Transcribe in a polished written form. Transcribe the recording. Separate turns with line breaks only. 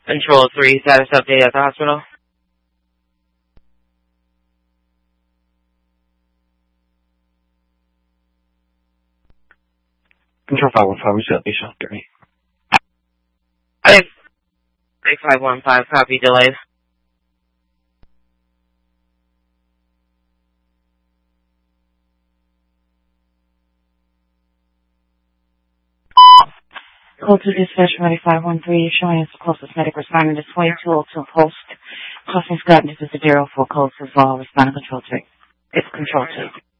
Control 3, status update at the hospital.
Control 515, we set patient journey.
515, copy, delayed.
Call to dispatch 513, showing us the closest medic responding to 2202 Post. Crossing Scott, this is the 04 code to Vol, responding control 3. It's control 2.